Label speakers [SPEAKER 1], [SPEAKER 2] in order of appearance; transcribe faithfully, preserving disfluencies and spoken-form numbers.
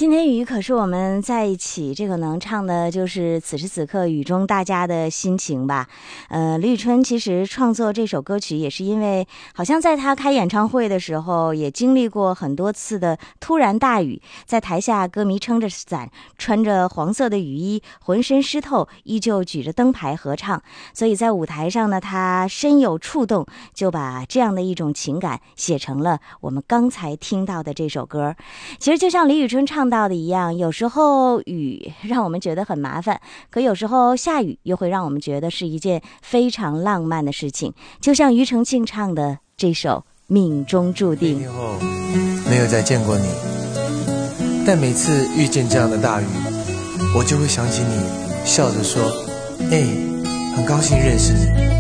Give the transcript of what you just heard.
[SPEAKER 1] 今天雨可是我们在一起，这个能唱的就是此时此刻雨中大家的心情吧。呃，李宇春其实创作这首歌曲也是因为好像在他开演唱会的时候也经历过很多次的突然大雨，在台下歌迷撑着伞，穿着黄色的雨衣，浑身湿透，依旧举着灯牌合唱。所以在舞台上呢，他深有触动，就把这样的一种情感写成了我们刚才听到的这首歌。其实就像李宇春唱到的一样，有时候雨让我们觉得很麻烦，可有时候下雨又会让我们觉得是一件非常浪漫的事情，就像庾澄庆唱的这首命中注定。
[SPEAKER 2] 以后没有再见过你，但每次遇见这样的大雨，我就会想起你，笑着说，哎，很高兴认识你。